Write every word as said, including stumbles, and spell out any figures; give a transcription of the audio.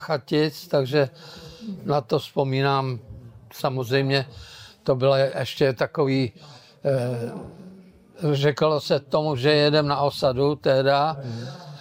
Chatic, takže na to vzpomínám. Samozřejmě to bylo ještě takový, eh, řeklo se tomu, že jedem na osadu teda.